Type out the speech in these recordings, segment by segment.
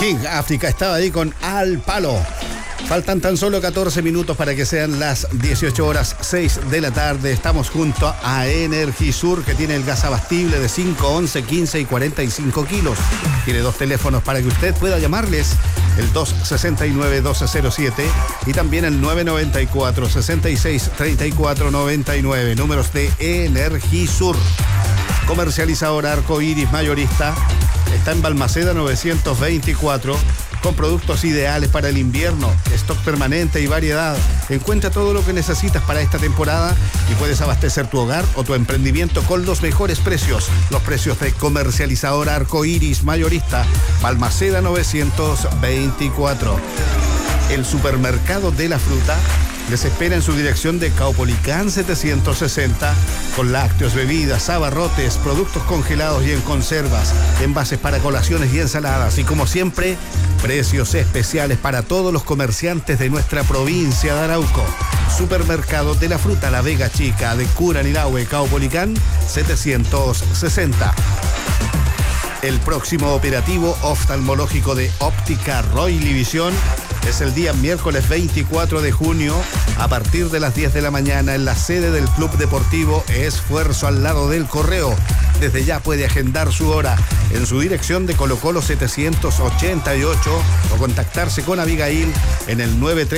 King África estaba ahí con Al Palo. Faltan tan solo 14 minutos para que sean las 18 horas 6 de la tarde. Estamos junto a Energisur, que tiene el gas abastible de 5, 11, 15 y 45 kilos. Tiene dos teléfonos para que usted pueda llamarles: el 269-1207 y también el 994-663499. Números de Energisur. Comercializadora Arcoiris mayorista. Está en Balmaceda 924, con productos ideales para el invierno, stock permanente y variedad. Encuentra todo lo que necesitas para esta temporada y puedes abastecer tu hogar o tu emprendimiento con los mejores precios. Los precios de Comercializadora Arcoiris mayorista, Balmaceda 924. El supermercado de la fruta les espera en su dirección de Caupolicán 760, con lácteos, bebidas, abarrotes, productos congelados y en conservas, envases para colaciones y ensaladas. Y como siempre, precios especiales para todos los comerciantes de nuestra provincia de Arauco. Supermercado de la fruta La Vega Chica de Curanilahue, Caupolicán 760. El próximo operativo oftalmológico de Óptica Roily Visión es el día miércoles 24 de junio a partir de las 10 de la mañana en la sede del Club Deportivo Esfuerzo al lado del Correo. Desde ya puede agendar su hora en su dirección de Colo Colo 788 o contactarse con Abigail en el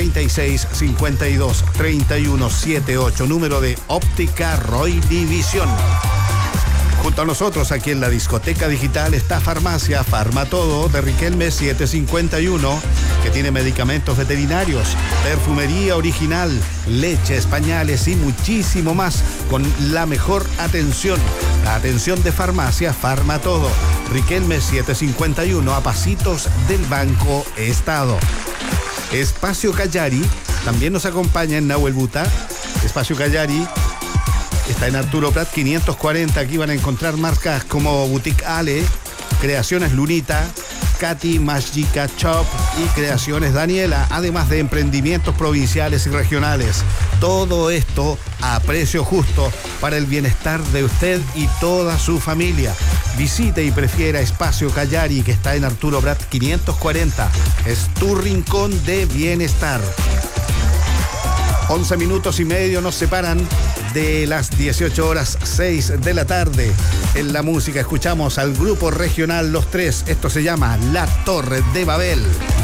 936-523178, número de Óptica Roily Visión. Junto a nosotros aquí en la discoteca digital está Farmacia Farmatodo de Riquelme 751, que tiene medicamentos veterinarios, perfumería original, leches, pañales y muchísimo más, con la mejor atención. La atención de Farmacia Farmatodo, Riquelme 751, a pasitos del Banco Estado. Espacio Callari también nos acompaña en Nahuel Buta. Espacio Callari está en Arturo Prat 540. Aquí van a encontrar marcas como Boutique Ale, Creaciones Lunita, Katy Magica Shop y Creaciones Daniela, además de emprendimientos provinciales y regionales. Todo esto a precio justo para el bienestar de usted y toda su familia. Visite y prefiera Espacio Callari, que está en Arturo Prat 540. Es tu rincón de bienestar. 11 minutos y medio nos separan de las 18 horas 6 de la tarde. En la música escuchamos al grupo regional Los Tres. Esto se llama La Torre de Babel.